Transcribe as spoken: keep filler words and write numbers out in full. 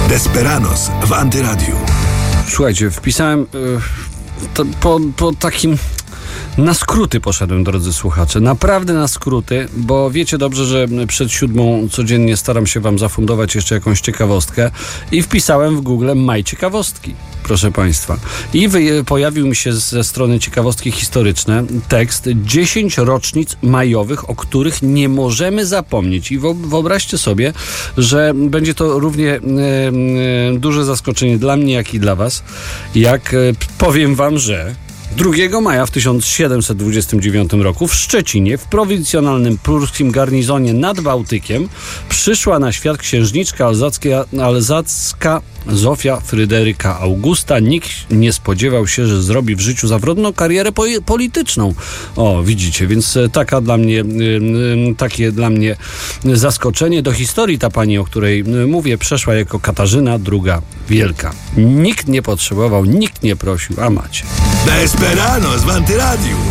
Desperados w Antyradiu. Słuchajcie, wpisałem y, to, po, po takim... Na skróty poszedłem, drodzy słuchacze. Naprawdę na skróty, bo wiecie dobrze, że przed siódmą codziennie staram się wam zafundować jeszcze jakąś ciekawostkę i wpisałem w Google maj ciekawostki, proszę państwa. I wy, pojawił mi się ze strony ciekawostki historyczne tekst dziesięć rocznic majowych, o których nie możemy zapomnieć. I wyobraźcie sobie, że będzie to równie e, e, duże zaskoczenie dla mnie, jak i dla was, jak e, powiem wam, że drugiego maja w tysiąc siedemset dwudziestym dziewiątym roku w Szczecinie, w prowincjonalnym pruskim garnizonie nad Bałtykiem, przyszła na świat księżniczka alzacka, alzacka Zofia Fryderyka Augusta. Nikt nie spodziewał się, że zrobi w życiu zawrotną karierę po- polityczną. O, widzicie, więc taka dla mnie, takie dla mnie zaskoczenie. Do historii ta pani, o której mówię, przeszła jako Katarzyna druga Wielka. Nikt nie potrzebował, nikt nie prosił, a macie. Desperados w Antyradiu.